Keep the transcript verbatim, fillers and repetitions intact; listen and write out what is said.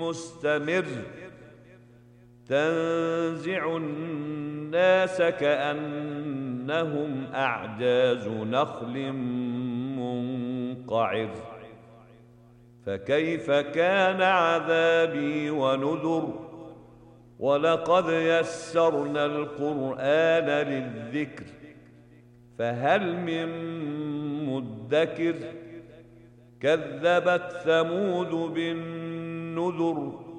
مستمر تنزع الناس كأنهم أعجاز نخل منقعر فكيف كان عذابي ونذر ولقد يسرنا القرآن للذكر فهل من مدكر كذبت ثمود بالنذر